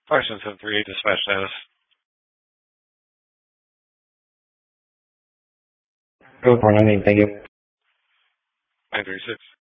Parsons 3, dispatch status. 498, thank you. 936.